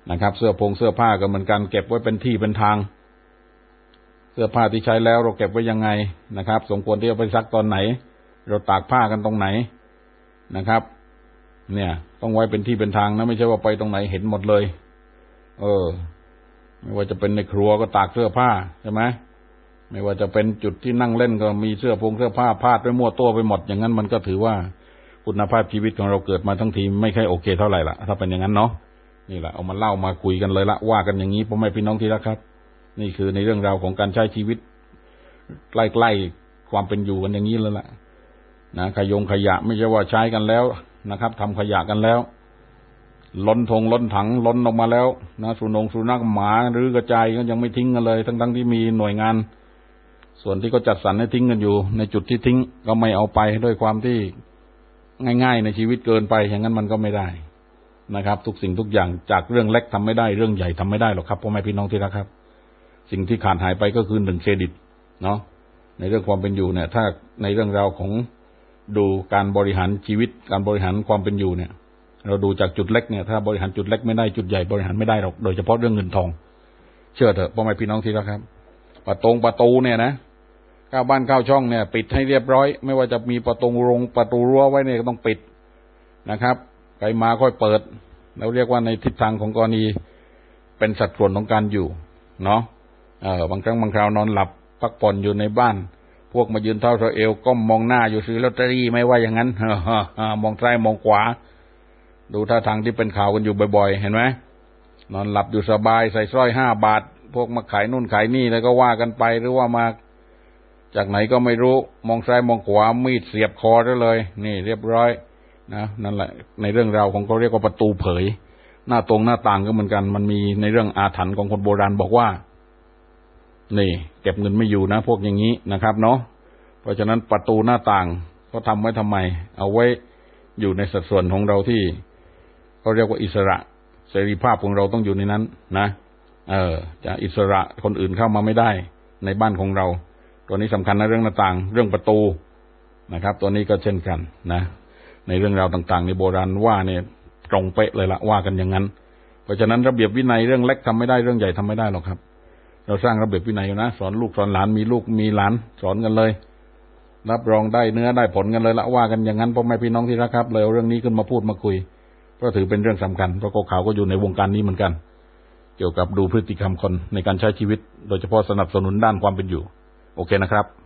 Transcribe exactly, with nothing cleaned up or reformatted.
นะครับเสื้อผงเสื้อผ้าก็เหมือนกันเก็บไว้เป็นที่เป็นทางเสื้อผ้าที่ใช้แล้วเราเก็บไว้ยังไงนะครับสมควรที่จะไปซักตอนไหนเราตากผ้ากันตรงไหนนะครับเนี่ยต้องไว้เป็นที่เป็นทางนะไม่ใช่ว่าไปตรงไหนเห็นหมดเลยเออไม่ว่าจะเป็นในครัวก็ตากเสื้อผ้าใช่ไหมไม่ว่าจะเป็นจุดที่นั่งเล่นก็มีเสื้อผงเสื้อผ้าพาดไปมั่วตัวไปหมดอย่างนั้นมันก็ถือว่าคุณภาพชีวิตของเราเกิดมาทั้งทีไม่ค่อยโอเคเท่าไหร่ละถ้าเป็นอย่างนั้นเนาะนี่แหละเอามาเล่ามาคุยกันเลยละว่ากันอย่างนี้พ่อแม่พี่น้องที่รักครับนี่คือในเรื่องราวของการใช้ชีวิตใกล้ๆความเป็นอยู่กันอย่างนี้แล้วล่ะนะขยงขยะไม่ใช่ว่าใช้กันแล้วนะครับทำขยะกันแล้วล้นทงล้นถังล้นออกมาแล้วนะสุนงสุนัขหมาหรือกระจายก็ยังไม่ทิ้งกันเลยทั้งๆที่มีหน่วยงานส่วนที่ก็จัดสรรให้ทิ้งกันอยู่ในจุดที่ทิ้งก็ไม่เอาไปด้วยความที่ง่ายๆในชีวิตเกินไปอย่างนั้นมันก็ไม่ได้นะครับทุกสิ่งทุกอย่างจากเรื่องเล็กทำไม่ได้เรื่องใหญ่ทำไม่ได้หรอกครับพ่อแม่พี่น้องที่รักครับสิ่งที่ขาดหายไปก็คือหนึ่งเครดิตเนาะในเรื่องความเป็นอยู่เนี่ยถ้าในเรื่องราวของดูการบริหารชีวิตการบริหารความเป็นอยู่เนี่ยเราดูจากจุดเล็กเนี่ยถ้าบริหารจุดเล็กไม่ได้จุดใหญ่บริหารไม่ได้หรอกโดยเฉพาะเรื่องเงินทองเชื่อเถอะพ่อแม่พี่น้องที่รักครับประตูประตูเนี่ยนะเข้าบ้านเข้าช่องเนี่ยปิดให้เรียบร้อยไม่ว่าจะมีประตูโรงประตูรั้วไว้เนี่ยก็ต้องปิดนะครับใครมาค่อยเปิดเราเรียกว่าในทิศทางของกรณีเป็นสัดส่วนของการอยู่เนาะเออบางครั้งบางคราวนอนหลับพักผ่อนอยู่ในบ้านพวกมายืนเท้าเท้าเอวก้มมองหน้าอยู่ซื้อลอตเตอรี่ไม่ว่าอย่างนั้น มองซ้ายมองขวาดูท่าทางที่เป็นข่าวกันอยู่บ่อยๆเห็นไหมนอนหลับอยู่สบายใส่สร้อยห้าบาทพวกมาขายนู่นขายนี่แล้วก็ว่ากันไปหรือว่ามาจากไหนก็ไม่รู้มองซ้ายมองขวามีดเสียบคอได้เลยนี่เรียบร้อยนะนั่นแหละในเรื่องราวของเขาเรียกว่าประตูเผยหน้าตรงหน้าต่างก็เหมือนกันมันมีในเรื่องอาถรรพ์ของคนโบราณบอกว่านี่เก็บเงินไม่อยู่นะพวกอย่างนี้นะครับเนาะเพราะฉะนั้นประตูหน้าต่างเขาทำไว้ทำไมเอาไว้อยู่ในสัดส่วนของเราที่เขาเรียกว่าอิสระเสรีภาพของเราต้องอยู่ในนั้นนะเออจะอิสระคนอื่นเข้ามาไม่ได้ในบ้านของเราตัวนี้สำคัญนะเรื่องหน้าต่างเรื่องประตูนะครับตัวนี้ก็เช่นกันนะในเรื่องราวต่างๆในโบราณว่าเนี่ยตรงเป๊ะเลยละว่ากันอย่างนั้นเพราะฉะนั้นระเบียบวินัยเรื่องเล็กทำไม่ได้เรื่องใหญ่ทำไม่ได้หรอกครับเราสร้างระเบียบวินัยนะสอนลูกสอนหลานมีลูกมีหลานสอนกันเลยรับรองได้เนื้อได้ผลกันเลยละว่ากันอย่างนั้นพ่อแม่พี่น้องที่รักครับเลยเอาเรื่องนี้ขึ้นมาพูดมาคุยเพราะถือเป็นเรื่องสำคัญเพราะข่าวก็อยู่ในวงการนี้เหมือนกันเกี่ยวกับดูพฤติกรรมคนในการใช้ชีวิตโดยเฉพาะสนับสนุนด้านความเป็นอยู่โอเคนะครับ